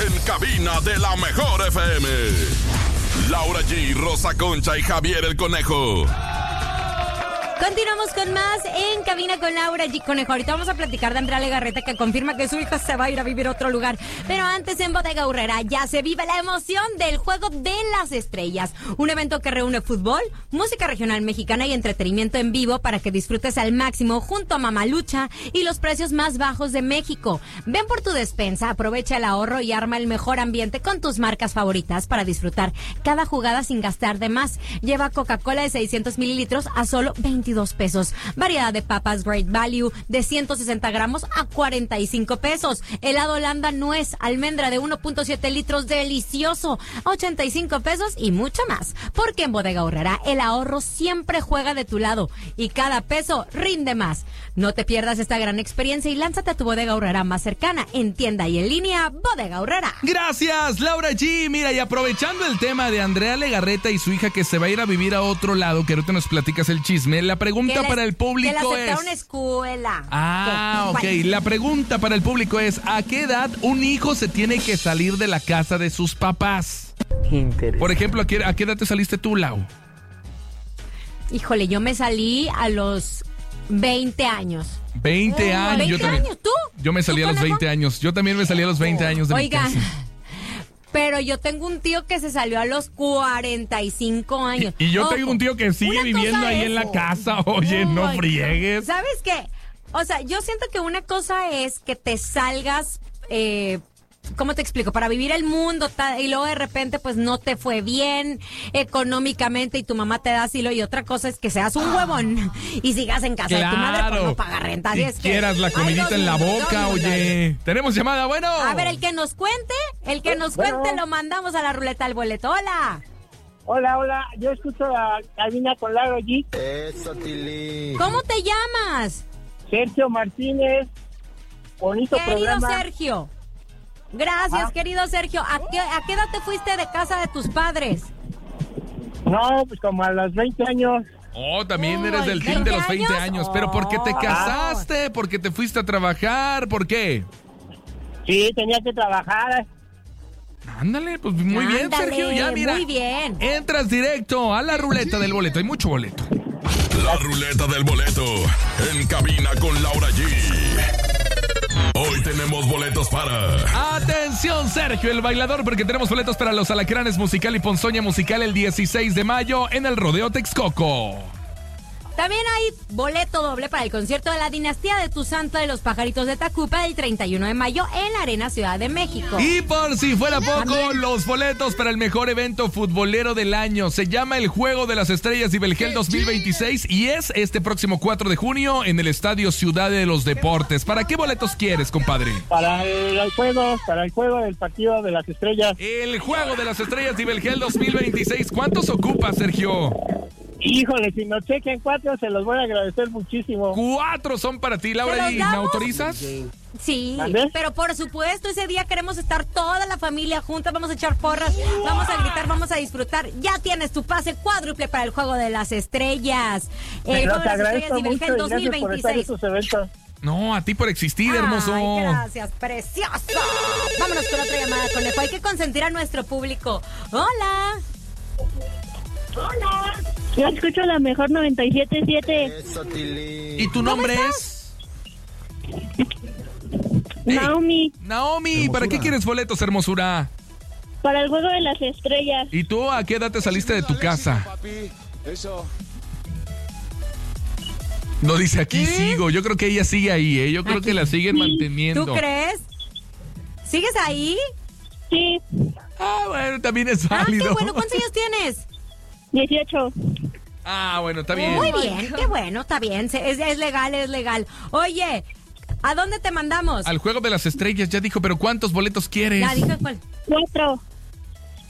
En cabina de la mejor FM. Laura G, Rosa Concha y Javier el Conejo. Continuamos con más en Cabina con Laura G. Conejo. Ahorita vamos a platicar de Andrea Legarreta, que confirma que su hija se va a ir a vivir a otro lugar. Pero antes, en Bodega Aurrera ya se vive la emoción del Juego de las Estrellas. Un evento que reúne fútbol, música regional mexicana y entretenimiento en vivo para que disfrutes al máximo junto a Mamalucha y los precios más bajos de México. Ven por tu despensa, aprovecha el ahorro y arma el mejor ambiente con tus marcas favoritas para disfrutar cada jugada sin gastar de más. Lleva Coca-Cola de 600 mililitros a solo 22 pesos. Variedad de papas Great Value de 160 gramos a 45 pesos. Helado Holanda nuez almendra de 1.7 litros delicioso a 85 pesos y mucho más. Porque en Bodega Aurrera el ahorro siempre juega de tu lado y cada peso rinde más. No te pierdas esta gran experiencia y lánzate a tu Bodega Aurrera más cercana en tienda y en línea Bodega Aurrera. Gracias, Laura G. Mira, y aprovechando el tema de Andrea Legarreta y su hija que se va a ir a vivir a otro lado, que ahorita nos platicas el chisme, la pregunta para el público es... Que la aceptaron escuela. Ok. La pregunta para el público es, ¿a qué edad un hijo se tiene que salir de la casa de sus papás? Por ejemplo, ¿a qué edad te saliste tú, Lau? Híjole, yo me salí a los 20 años. 20 años. ¿20 años? ¿Tú? Yo me salí a los 20 años. Yo también me salí a los 20 años de mi casa. Pero yo tengo un tío que se salió a los 45 años. Y yo tengo un tío que sigue viviendo ahí en la casa. Oye, no friegues. ¿Sabes qué? O sea, yo siento que una cosa es que te salgas... ¿cómo te explico? Para vivir el mundo y luego de repente pues no te fue bien económicamente y tu mamá te da asilo, y otra cosa es que seas un huevón y sigas en casa de tu madre por no pagar renta. Así es que quieras la comidita en la boca, oye. Tenemos llamada, bueno. A ver, el que nos cuente, lo mandamos a la ruleta del boleto. Hola. Hola, yo escucho la cabina con Laura G. Eso, Tili. ¿Cómo te llamas? Sergio Martínez. Bonito programa. Querido Sergio. Gracias, querido Sergio. ¿A qué edad te fuiste de casa de tus padres? No, pues como a los 20 años. Oh, también eres del team de los 20 años. ¿Pero por qué te casaste? ¿Por qué te fuiste a trabajar? ¿Por qué? Sí, tenía que trabajar. Ándale, pues muy bien, Sergio. Ya, mira. Muy bien. Entras directo a la ruleta del boleto. Hay mucho boleto. La ruleta del boleto. En cabina con Laura G. Hoy tenemos boletos para... Atención, Sergio, el bailador, porque tenemos boletos para los Alacranes Musical y Ponzoña Musical el 16 de mayo en el Rodeo Texcoco. También hay boleto doble para el concierto de la Dinastía de Tu Santo de los Pajaritos de Tacupa el 31 de mayo en la Arena Ciudad de México. Y por si fuera poco, los boletos para el mejor evento futbolero del año. Se llama el Juego de las Estrellas y Belgel 2026 y es este próximo 4 de junio en el Estadio Ciudad de los Deportes. ¿Para qué boletos quieres, compadre? Para el juego del partido de las estrellas. El Juego de las Estrellas y Belgel 2026. ¿Cuántos ocupas, Sergio? Híjole, si nos chequen 4, se los voy a agradecer muchísimo. 4 son para ti, Laura. ¿Y me autorizas? Sí, ¿Mande? pero por supuesto ese día queremos estar toda la familia juntas, vamos a echar porras, vamos a gritar, vamos a disfrutar. Ya tienes tu pase cuádruple para el Juego de las Estrellas. El Juego de las Estrellas y Belgel 2026. No, a ti por existir, hermoso. Ay, gracias, precioso. Vámonos con otra llamada, Conejo. Hay que consentir a nuestro público. Hola. Hola. Yo escucho la mejor 97.7. Eso, Tili. ¿Y tu nombre es? Naomi. Naomi, hermosura. ¿Para qué quieres boletos, hermosura? Para el Juego de las Estrellas. ¿Y tú a qué edad te saliste de tu casa? Eso. No dice aquí sigo. Yo creo que ella sigue ahí, ¿eh? Yo creo que la siguen manteniendo. ¿Tú crees? ¿Sigues ahí? Sí. Ah, bueno, también es válido. Qué bueno. ¿Cuántos años tienes? 18. Ah, bueno, está bien. Muy bien, qué bueno, está bien. Es legal, es legal. Oye, ¿a dónde te mandamos? Al Juego de las Estrellas, ya dijo, pero ¿cuántos boletos quieres? Ya dije cuál. 4.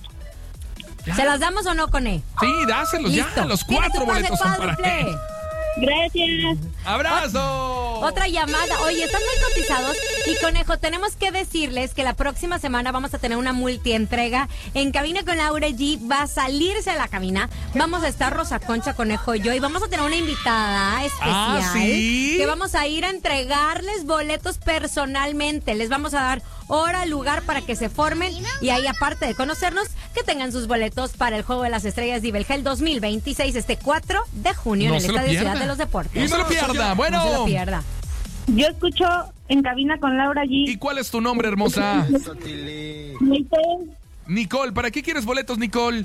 ¿Ya? ¿Se las damos o no, Cone? Sí, dáselos. Listo. Ya. Los 4 boletos son para ti. Gracias. ¡Abrazo! Otra llamada. Oye, están muy cotizados. Y Conejo, tenemos que decirles que la próxima semana vamos a tener una multientrega en Cabina con Laura G. Va a salirse a la cabina. Vamos a estar Rosa Concha, Conejo y yo. Y vamos a tener una invitada especial. ¿sí? Que vamos a ir a entregarles boletos personalmente. Les vamos a dar hora, lugar para que se formen. Y ahí, aparte de conocernos, que tengan sus boletos para el Juego de las Estrellas de Belgel 2026, este 4 de junio No en el se lo Estadio pierda. Ciudad de los Deportes. No se lo pierda. Bueno. No se lo pierda. Yo escucho en Cabina con Laura ¿Y G. cuál es tu nombre, hermosa? Eso, Tilly. Maite. Nicole, ¿para qué quieres boletos, Nicole?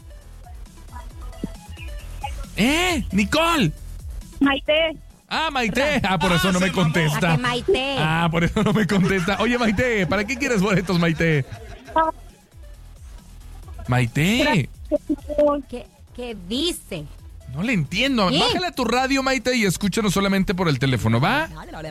Nicole. Maite. Ah, Maite. Ah, por eso no me A contesta. que Maite. Ah, por eso no me contesta. Oye, Maite, ¿para qué quieres boletos, Maite? Maite, ¿Qué dice? no le entiendo. ¿Qué? Bájale a tu radio, Maite, y escúchanos solamente por el teléfono, ¿va?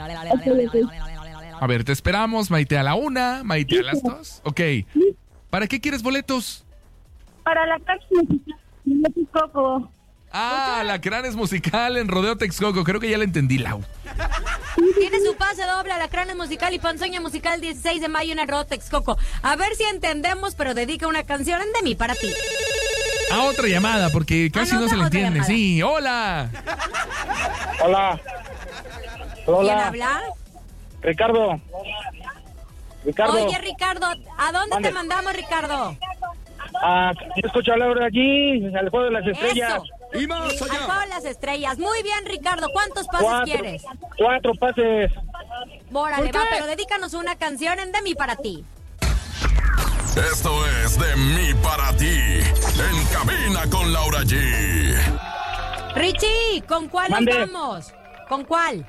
A ver, te esperamos, Maite, a la 1, Maite a las 2. Ok. ¿Para qué quieres boletos? Para la próxima de Coco. Ah, la Cranes musical en Rodeo Texcoco. Creo que ya la entendí, Lau. Tiene su pase doble a la Cranes musical y Ponzoña musical 16 de mayo en el Rodeo Texcoco. A ver si entendemos, pero dedica una canción de mí para ti. A otra llamada, porque casi no se le otra entiende. llamada. Sí, hola. Hola. ¿Quién Hola. habla? Ricardo. Oye, Ricardo, ¿a dónde Mande. te mandamos, Ricardo? Yo escucho a Laura aquí, al Juego de las Estrellas. Eso. Y más Al Juego de las Estrellas. Muy bien, Ricardo. ¿Cuántos pases quieres? 4 pases. Órale, ¿Por va, qué? pero dedícanos una canción en de mí para ti. Esto es de mí para ti. En Cabina con Laura G. Richie, ¿con cuál nos Mande. vamos? ¿Con cuál?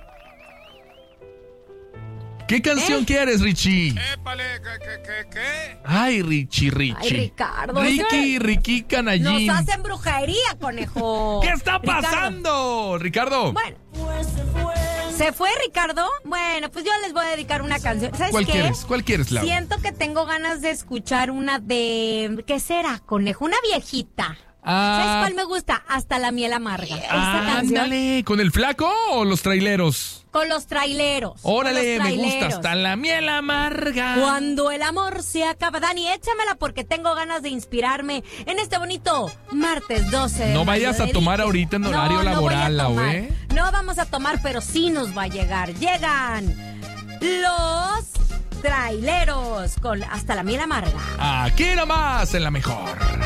¿Qué canción quieres, Richie? Épale, ¿qué? Ay, Richie. Ay, Ricardo. Ricky Canallín. Nos hacen brujería, conejo. ¿Qué está Ricardo. pasando, Ricardo? Bueno. ¿Se fue, Ricardo? Bueno, pues yo les voy a dedicar una canción. ¿Sabes ¿Cuál qué? quieres? ¿Cuál quieres, Lau? Siento que tengo ganas de escuchar una de... ¿Qué será, conejo? Una viejita. ¿Sabes cuál me gusta? Hasta la miel amarga. Esta canción Ándale, ¿con el flaco o los traileros? con los traileros. Órale, con los me gusta. traileros. Hasta la miel amarga. Cuando el amor se acaba. Dani, échamela porque tengo ganas de inspirarme en este bonito martes 12 de No mayo. vayas a tomar Dedique. ahorita en horario No, no voy a laboral, Lau, tomar. ¿eh? No vamos a tomar, pero sí nos va a llegar. Llegan los traileros con Hasta la miel amarga. Aquí nomás en la mejor.